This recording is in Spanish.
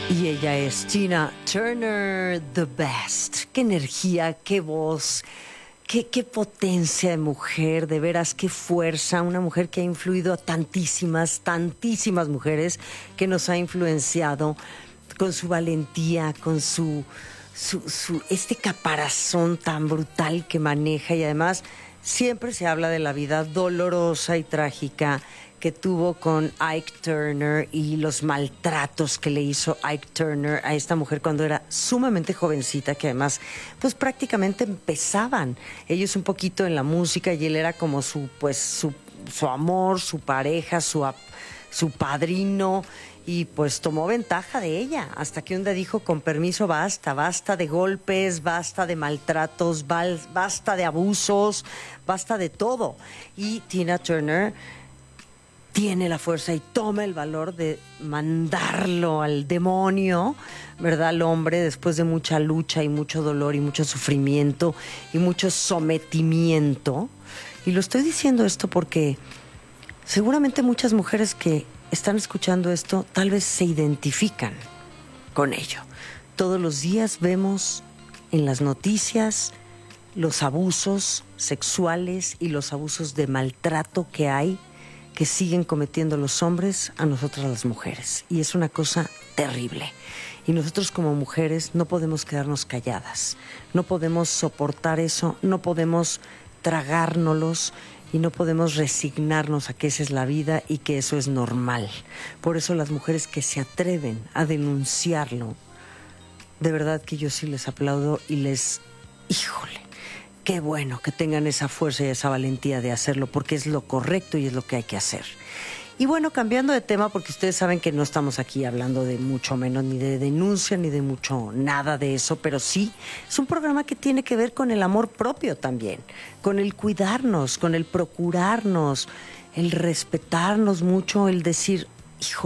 Y ella es Tina Turner, the best. Qué energía, qué voz, qué potencia de mujer, de veras, qué fuerza. Una mujer que ha influido a tantísimas mujeres, que nos ha influenciado con su valentía, con este caparazón tan brutal que maneja. Y además siempre se habla de la vida dolorosa y trágica que tuvo con Ike Turner y los maltratos que le hizo Ike Turner a esta mujer cuando era sumamente jovencita, que además pues prácticamente empezaban ellos un poquito en la música y él era como su amor, su pareja, su padrino, y pues tomó ventaja de ella hasta que un día dijo: con permiso, basta de golpes, basta de maltratos, basta de abusos, basta de todo. Y Tina Turner tiene la fuerza y toma el valor de mandarlo al demonio, ¿verdad? Al hombre, después de mucha lucha y mucho dolor y mucho sufrimiento y mucho sometimiento. Y lo estoy diciendo esto porque seguramente muchas mujeres que están escuchando esto tal vez se identifican con ello. Todos los días vemos en las noticias los abusos sexuales y los abusos de maltrato que hay, que siguen cometiendo los hombres a nosotras las mujeres. Y es una cosa terrible. Y nosotros como mujeres no podemos quedarnos calladas. No podemos soportar eso, no podemos tragárnoslos y no podemos resignarnos a que esa es la vida y que eso es normal. Por eso las mujeres que se atreven a denunciarlo, de verdad que yo sí les aplaudo y híjole, qué bueno que tengan esa fuerza y esa valentía de hacerlo, porque es lo correcto y es lo que hay que hacer. Y bueno, cambiando de tema, porque ustedes saben que no estamos aquí hablando de mucho menos, ni de denuncia, ni de mucho nada de eso, pero sí, es un programa que tiene que ver con el amor propio también, con el cuidarnos, con el procurarnos, el respetarnos mucho, el decir: